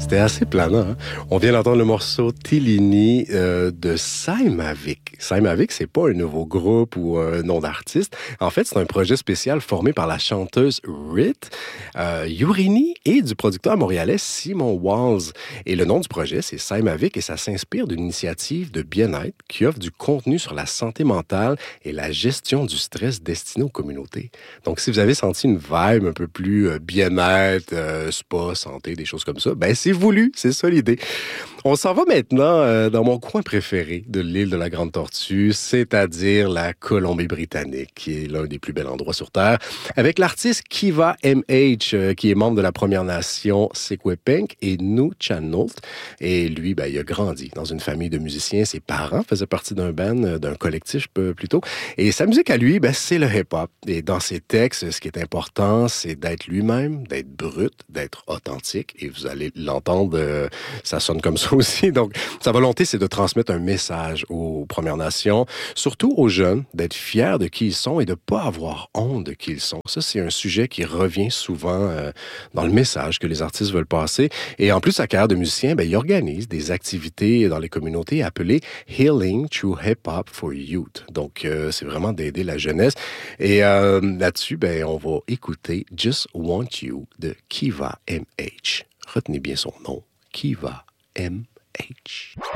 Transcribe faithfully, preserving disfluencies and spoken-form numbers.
C'était assez planant. Hein? On vient d'entendre le morceau Tillini euh, de Saimavik. Saimavik, c'est pas un nouveau groupe ou un nom d'artiste. En fait, c'est un projet spécial formé par la chanteuse Rit euh, Yurini et du producteur montréalais Simon Walls. Et le nom du projet, c'est Saimavik et ça s'inspire d'une initiative de bien-être qui offre du contenu sur la santé mentale et la gestion du stress destiné aux communautés. Donc, si vous avez senti une vibe un peu plus euh, bien-être, euh, spa, santé, des choses comme ça, ben c'est voulu, c'est ça l'idée. On s'en va maintenant euh, dans mon coin préféré de l'île de la Grande Tortue, c'est-à-dire la Colombie-Britannique, qui est l'un des plus bels endroits sur Terre, avec l'artiste Kiva M H, euh, qui est membre de la Première Nation Secwepemc et Nuu-chah-nulth. Et lui, ben, il a grandi dans une famille de musiciens. Ses parents faisaient partie d'un band, euh, d'un collectif euh, plutôt. Et sa musique à lui, ben, c'est le hip-hop. Et dans ses textes, ce qui est important, c'est d'être lui-même, d'être brut, d'être authentique. Et vous allez l'entendre, euh, ça sonne comme ça aussi. Donc, sa volonté, c'est de transmettre un message aux Premières Nations, surtout aux jeunes, d'être fiers de qui ils sont et de ne pas avoir honte de qui ils sont. Ça, c'est un sujet qui revient souvent euh, dans le message que les artistes veulent passer. Et en plus, sa carrière de musicien, ben, il organise des activités dans les communautés appelées Healing Through Hip Hop for Youth. Donc, euh, c'est vraiment d'aider la jeunesse. Et euh, là-dessus, ben, on va écouter Just Want You de Kiva M H. Retenez bien son nom, Kiva M H.